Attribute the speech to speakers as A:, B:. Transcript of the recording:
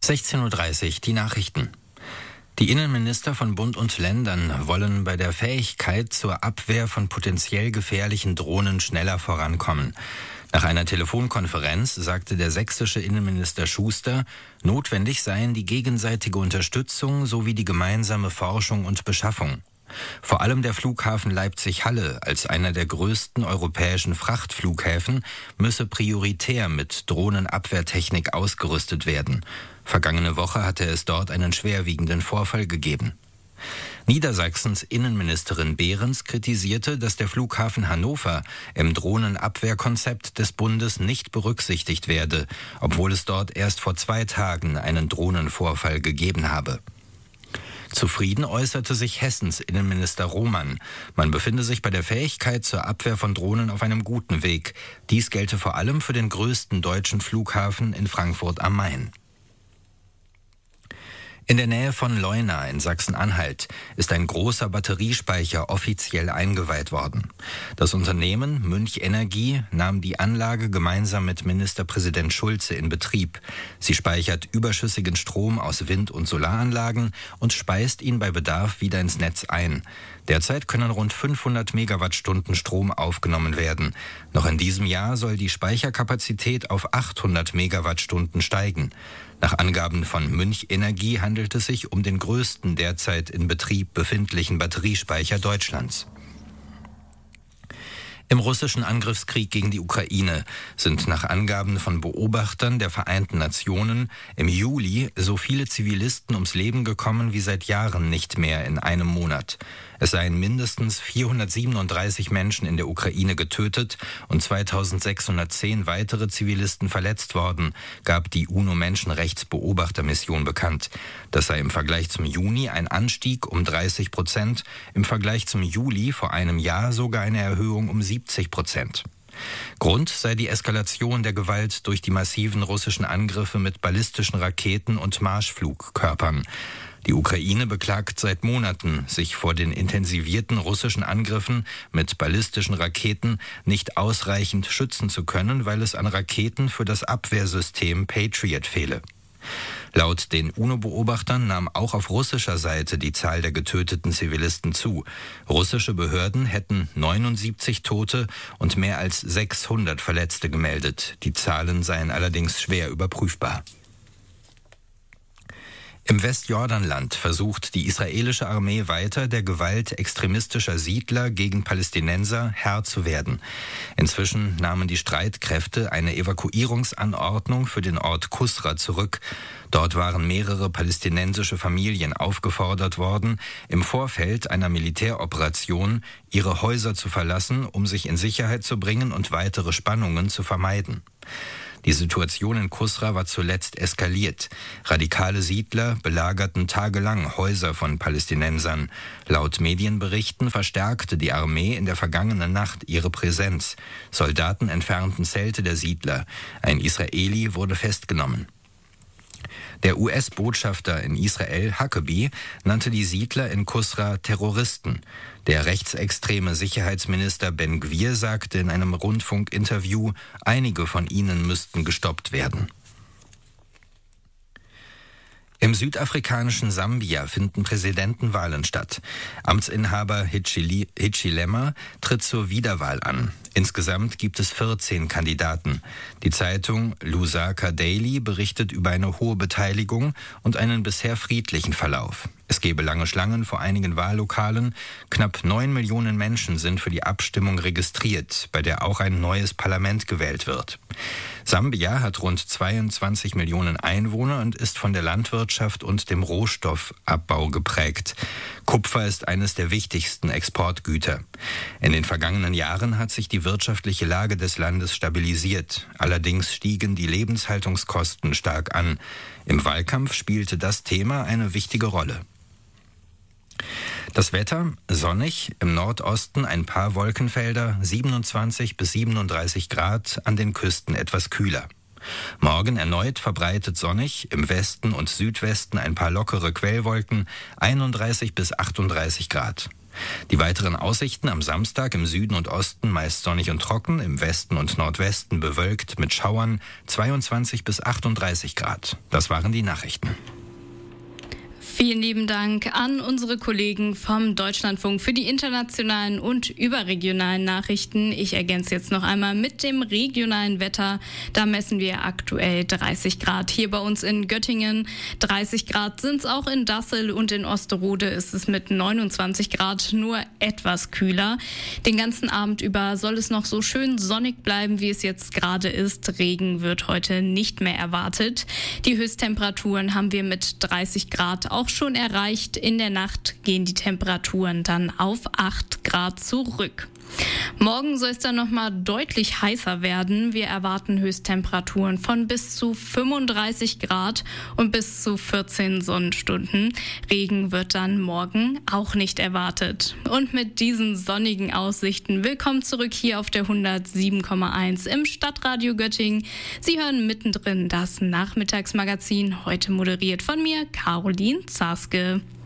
A: 16:30 Uhr, die Nachrichten. Die Innenminister von Bund und Ländern wollen bei der Fähigkeit zur Abwehr von potenziell gefährlichen Drohnen schneller vorankommen. Nach einer Telefonkonferenz sagte der sächsische Innenminister Schuster, notwendig seien die gegenseitige Unterstützung sowie die gemeinsame Forschung und Beschaffung. Vor allem der Flughafen Leipzig-Halle als einer der größten europäischen Frachtflughäfen müsse prioritär mit Drohnenabwehrtechnik ausgerüstet werden. Vergangene Woche hatte es dort einen schwerwiegenden Vorfall gegeben. Niedersachsens Innenministerin Behrens kritisierte, dass der Flughafen Hannover im Drohnenabwehrkonzept des Bundes nicht berücksichtigt werde, obwohl es dort erst vor 2 Tagen einen Drohnenvorfall gegeben habe. Zufrieden äußerte sich Hessens Innenminister Roman. Man befinde sich bei der Fähigkeit zur Abwehr von Drohnen auf einem guten Weg. Dies gelte vor allem für den größten deutschen Flughafen in Frankfurt am Main. In der Nähe von Leuna in Sachsen-Anhalt ist ein großer Batteriespeicher offiziell eingeweiht worden. Das Unternehmen Münch Energie nahm die Anlage gemeinsam mit Ministerpräsident Schulze in Betrieb. Sie speichert überschüssigen Strom aus Wind- und Solaranlagen und speist ihn bei Bedarf wieder ins Netz ein. Derzeit können rund 500 Megawattstunden Strom aufgenommen werden. Noch in diesem Jahr soll die Speicherkapazität auf 800 Megawattstunden steigen. Nach Angaben von Münch Energie handelt es sich um den größten derzeit in Betrieb befindlichen Batteriespeicher Deutschlands. Im russischen Angriffskrieg gegen die Ukraine sind nach Angaben von Beobachtern der Vereinten Nationen im Juli so viele Zivilisten ums Leben gekommen wie seit Jahren nicht mehr in einem Monat. Es seien mindestens 437 Menschen in der Ukraine getötet und 2610 weitere Zivilisten verletzt worden, gab die UNO-Menschenrechtsbeobachtermission bekannt. Das sei im Vergleich zum Juni ein Anstieg um 30%, im Vergleich zum Juli vor einem Jahr sogar eine Erhöhung um 70%. Grund sei die Eskalation der Gewalt durch die massiven russischen Angriffe mit ballistischen Raketen und Marschflugkörpern. Die Ukraine beklagt seit Monaten, sich vor den intensivierten russischen Angriffen mit ballistischen Raketen nicht ausreichend schützen zu können, weil es an Raketen für das Abwehrsystem Patriot fehle. Laut den UNO-Beobachtern nahm auch auf russischer Seite die Zahl der getöteten Zivilisten zu. Russische Behörden hätten 79 Tote und mehr als 600 Verletzte gemeldet. Die Zahlen seien allerdings schwer überprüfbar. Im Westjordanland versucht die israelische Armee weiter, der Gewalt extremistischer Siedler gegen Palästinenser Herr zu werden. Inzwischen nahmen die Streitkräfte eine Evakuierungsanordnung für den Ort Kusra zurück. Dort waren mehrere palästinensische Familien aufgefordert worden, im Vorfeld einer Militäroperation ihre Häuser zu verlassen, um sich in Sicherheit zu bringen und weitere Spannungen zu vermeiden. Die Situation in Kusra war zuletzt eskaliert. Radikale Siedler belagerten tagelang Häuser von Palästinensern. Laut Medienberichten verstärkte die Armee in der vergangenen Nacht ihre Präsenz. Soldaten entfernten Zelte der Siedler. Ein Israeli wurde festgenommen. Der US-Botschafter in Israel, Huckabee, nannte die Siedler in Kusra Terroristen. Der rechtsextreme Sicherheitsminister Ben Gvir sagte in einem Rundfunkinterview, einige von ihnen müssten gestoppt werden. Im südafrikanischen Sambia finden Präsidentenwahlen statt. Amtsinhaber Hichilema tritt zur Wiederwahl an. Insgesamt gibt es 14 Kandidaten. Die Zeitung Lusaka Daily berichtet über eine hohe Beteiligung und einen bisher friedlichen Verlauf. Es gebe lange Schlangen vor einigen Wahllokalen. Knapp 9 Millionen Menschen sind für die Abstimmung registriert, bei der auch ein neues Parlament gewählt wird. Sambia hat rund 22 Millionen Einwohner und ist von der Landwirtschaft und dem Rohstoffabbau geprägt. Kupfer ist eines der wichtigsten Exportgüter. In den vergangenen Jahren hat sich die wirtschaftliche Lage des Landes stabilisiert. Allerdings stiegen die Lebenshaltungskosten stark an. Im Wahlkampf spielte das Thema eine wichtige Rolle. Das Wetter sonnig, im Nordosten ein paar Wolkenfelder, 27 bis 37 Grad, an den Küsten etwas kühler. Morgen erneut verbreitet sonnig, im Westen und Südwesten ein paar lockere Quellwolken, 31 bis 38 Grad. Die weiteren Aussichten am Samstag im Süden und Osten meist sonnig und trocken, im Westen und Nordwesten bewölkt mit Schauern, 22 bis 38 Grad. Das waren die Nachrichten.
B: Vielen lieben Dank an unsere Kollegen vom Deutschlandfunk für die internationalen und überregionalen Nachrichten. Ich ergänze jetzt noch einmal mit dem regionalen Wetter. Da messen wir aktuell 30 Grad hier bei uns in Göttingen. 30 Grad sind es auch in Dassel und in Osterode ist es mit 29 Grad nur etwas kühler. Den ganzen Abend über soll es noch so schön sonnig bleiben, wie es jetzt gerade ist. Regen wird heute nicht mehr erwartet. Die Höchsttemperaturen haben wir mit 30 Grad auch schon erreicht. In der Nacht gehen die Temperaturen dann auf 8 Grad zurück. Morgen soll es dann nochmal deutlich heißer werden. Wir erwarten Höchsttemperaturen von bis zu 35 Grad und bis zu 14 Sonnenstunden. Regen wird dann morgen auch nicht erwartet. Und mit diesen sonnigen Aussichten willkommen zurück hier auf der 107,1 im Stadtradio Göttingen. Sie hören mittendrin das Nachmittagsmagazin, heute moderiert von mir, Caroline Zaske.